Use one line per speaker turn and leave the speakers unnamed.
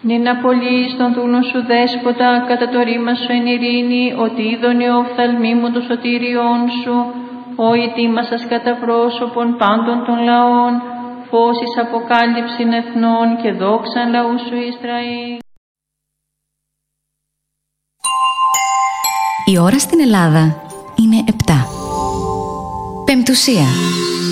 Νυν απολύεις τον δούλον σου δέσποτα, κατά το ρήμα σου εν ειρήνη, ότι είδωνε ο οφθαλμί μου το σωτήριόν σου, ο ετοίμασας κατά πρόσωπον πάντων των λαών, φως εις αποκάλυψην εθνών και δόξαν λαού σου Ισραήλ.
Η ώρα στην Ελλάδα είναι 7. Πεμπτουσία.